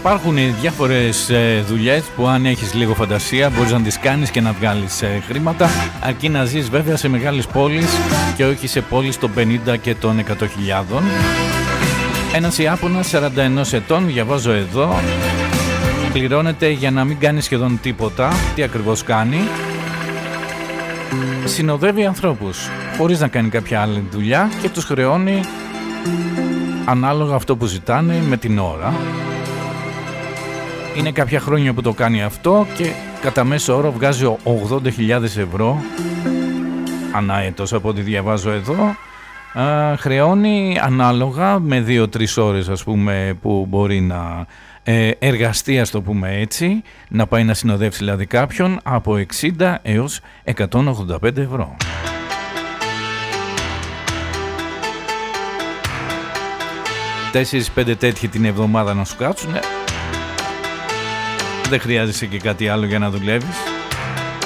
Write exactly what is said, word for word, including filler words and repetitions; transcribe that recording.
υπάρχουν διάφορες ε, δουλειές που αν έχεις λίγο φαντασία μπορείς να τις κάνεις και να βγάλεις ε, χρήματα, αρκεί να ζεις βέβαια σε μεγάλες πόλεις και όχι σε πόλεις των πενήντα και των εκατό χιλιάδων. Ένας Ιάπωνας σαράντα ενός ετών, διαβάζω εδώ, πληρώνεται για να μην κάνει σχεδόν τίποτα. Τι ακριβώς κάνει? Συνοδεύει ανθρώπους χωρίς να κάνει κάποια άλλη δουλειά και τους χρεώνει ανάλογα αυτό που ζητάνε με την ώρα. Είναι κάποια χρόνια που το κάνει αυτό και κατά μέσο όρο βγάζει ογδόντα χιλιάδες ευρώ ανά έτος, από ό,τι διαβάζω εδώ. Α, χρεώνει ανάλογα με δύο τρεις ώρες, ας πούμε, που μπορεί να ε, εργαστεί, ας το πούμε έτσι, να πάει να συνοδεύσει δηλαδή κάποιον, από εξήντα έως εκατόν ογδόντα πέντε ευρώ. τέσσερις πέντε τέτοιοι την εβδομάδα να σου κάτσουνε. Δεν χρειάζεσαι και κάτι άλλο για να δουλεύεις.